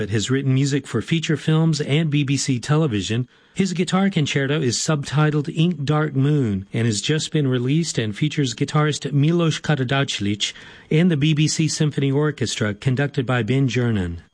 has written music for feature films and BBC television. His guitar concerto is subtitled Ink Dark Moon and has just been released and features guitarist Milos Karadzic and the BBC Symphony Orchestra conducted by Ben Jernan.